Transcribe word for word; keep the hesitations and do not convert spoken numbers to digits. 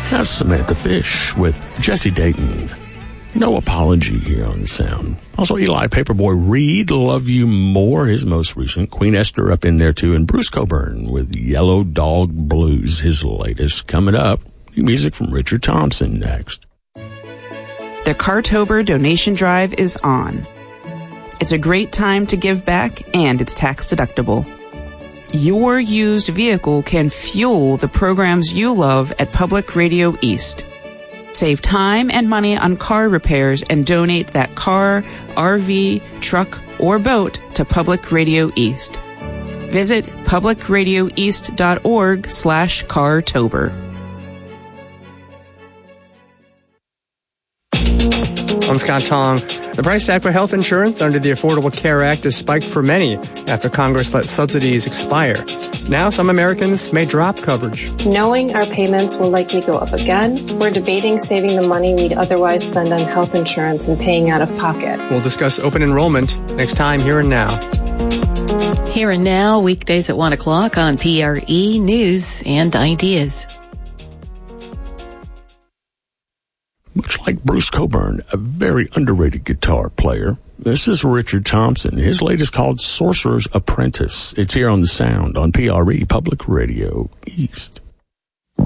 That's Samantha Fish with Jesse Dayton. No apology here on the sound. Also, Eli Paperboy Reed, Love You More, his most recent. Queen Esther up in there, too. And Bruce Cockburn with Yellow Dog Blues, his latest. Coming up, new music from Richard Thompson next. The Cartober donation drive is on. It's a great time to give back, and it's tax deductible. Your used vehicle can fuel the programs you love at Public Radio East. Save time and money on car repairs and donate that car, R V, truck, or boat to Public Radio East. Visit publicradioeast.org slash Cartober. I'm Scott Tong. The price tag for health insurance under the Affordable Care Act has spiked for many after Congress let subsidies expire. Now some Americans may drop coverage. Knowing our payments will likely go up again, we're debating saving the money we'd otherwise spend on health insurance and paying out of pocket. We'll discuss open enrollment next time, Here and Now. Here and Now, weekdays at one o'clock on P R E News and Ideas. Much like Bruce Cockburn, a very underrated guitar player, this is Richard Thompson. His latest called Sorcerer's Apprentice. It's here on the sound on P R E, Public Radio East.